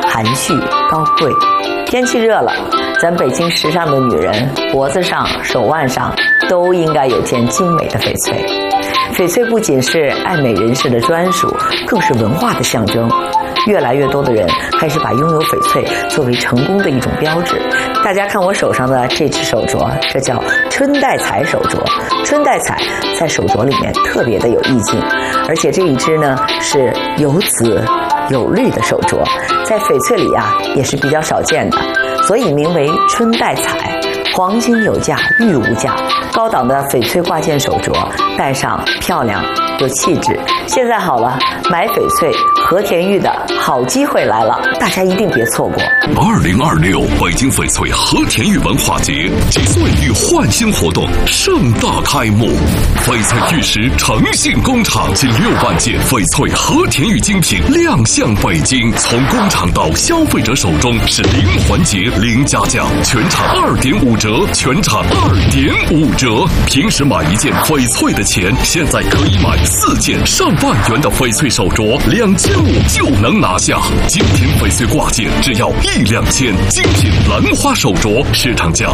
含蓄高贵。天气热了，咱北京时尚的女人脖子上、手腕上都应该有件精美的翡翠。翡翠不仅是爱美人士的专属，更是文化的象征。越来越多的人开始把拥有翡翠作为成功的一种标志。大家看我手上的这只手镯，这叫春带彩手镯。春带彩在手镯里面特别的有意境，而且这一只呢是有紫有绿的手镯，在翡翠里啊也是比较少见的，所以名为春带彩。黄金有价，玉无价，高档的翡翠挂件手镯，戴上漂亮有气质。现在好了，买翡翠和田玉的好机会来了，大家一定别错过。 2026北京翡翠和田玉文化节及岁玉焕新活动盛大开幕，翡翠玉石诚信工厂近6万件翡翠和田玉精品亮相北京，从工厂到消费者手中是零环节零加价，全场2.5折，全场2.5折。平时买一件翡翠的钱，现在可以买4件上万元的翡翠手镯，2500就能拿下。精品翡翠挂件只要1两千，精品兰花手镯市场价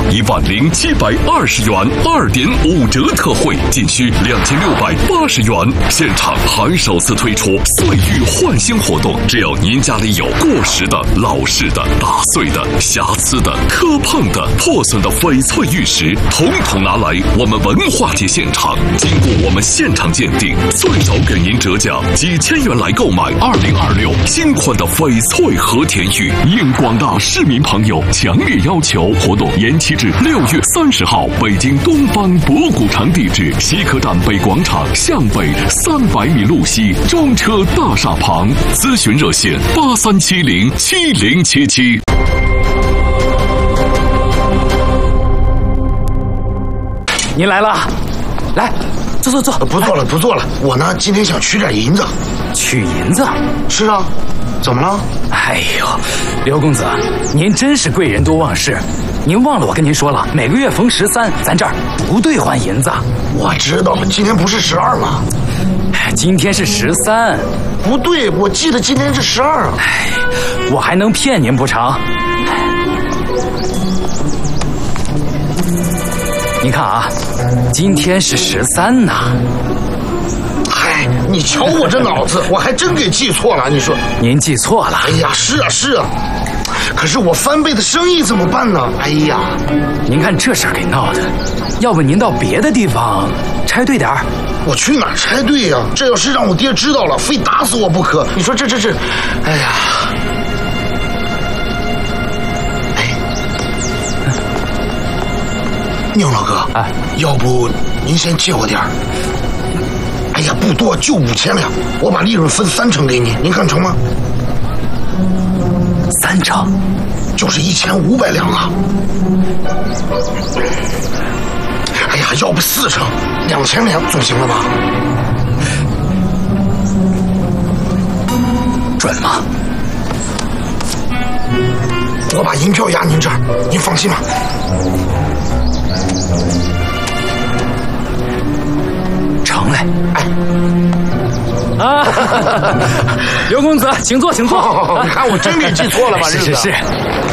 10720元，2.5折特惠，仅需2680元。现场还首次推出岁玉焕新活动，只要您家里有过时的、老式的、打碎的、瑕疵的、磕碰的、破损的翡翠玉石，统统拿来我们文化节现场，经过我们现场鉴定，最少给您折价几千元来购买2026新款的翡翠和田玉。应广大市民朋友强烈要求，活动延期至6月30号，北京东方博古城，地址西客站北广场向北300米路西中车大厦旁，咨询热线83707077。 您来了，来，坐。 不坐了，我呢今天想取点银子。 取银子？ 是啊，怎么了？ 哎呦，刘公子，您真是贵人多忘事。您忘了我跟您说了，每个月逢13，咱这儿不兑换银子。 我知道，今天不是12吗？ 今天是13。 不对，我记得今天是12啊。 我还能骗您不成？您看啊，今天是13呐。 嗨，你瞧我这脑子，我还真给记错了。你说， 您记错了。 哎呀，是啊。可是我翻倍的生意怎么办呢？哎呀， 您看这事儿给闹的，要不您到别的地方拆对点儿。 我去哪儿拆对呀？这要是让我爹知道了，非打死我不可。你说这，哎呀。宁老哥，要不您先借我点儿？哎呀，不多，就5000两，我把利润分3成给你，您看成吗 ？3成， 就是1500两啊。哎呀，要不4成，2000两总行了吧？ 准吗？ 我把银票压您这儿，您放心吧。 成嘞！刘公子，请坐。 好，你看我真给记错了吧？ 是。